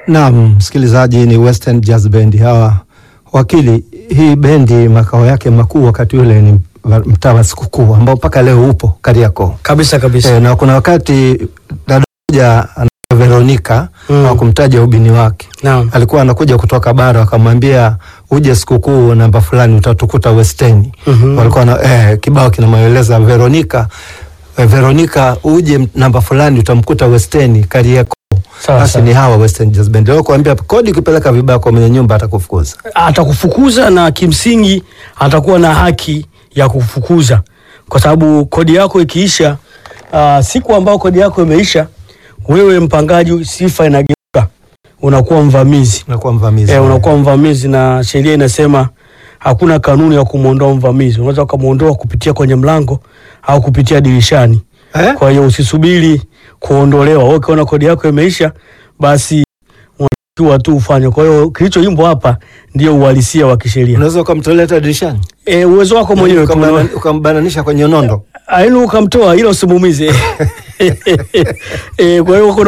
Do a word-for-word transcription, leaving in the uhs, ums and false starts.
Naam, msikilizaji, ni Western Jazz Band hawa. Wakili, hii bendi makao yake makuu wakati ule ni mtaa wa Sikukuu ambao mpaka leo upo Kariakoo. Kabisa kabisa. E, na kuna wakati dada moja Veronica mm. hakumtaja ubini wake. Naam. Alikuwa anakuja kutoka bara, akamwambia uje Sikukuu namba fulani utatukuta Western. Mm-hmm. Walikuwa na eh, kibao kinamaeleza Veronica eh, Veronica uje namba fulani utamkuta Western Kariakoo. Basi ni hawa Western Jazz Band. Leo kuambia kodi ukipeleka vibaya kwa mwenye nyumba atakufukuza. Atakufukuza na kimsingi atakuwa na haki ya kufukuza. Kwa sababu kodi yako ikiisha, uh, siku ambao kodi yako imeisha, wewe mpangaji sifa inageuka. Unakuwa mvamizi. Unakuwa mvamizi. Eh, unakuwa mvamizi na sheria inasema hakuna kanuni ya kumuondoa mvamizi. Unaweza kumuondoa kupitia kwenye mlango au kupitia dirishani. Eh? Kwa hiyo usisubiri kuondolewa. Wewe ukiona kodi yako imeisha, basi unatakiwa tu ufanye. Kwa hiyo kilichoimbwa hapa ndio uhalisia wa kisheria. Unaweza ukamtolea dirishani? Eh, uwezo wako mwenyewe ukambananisha kwenye nondo. Ainu ukamtoa ila usimuumize. Eh, kwa hiyo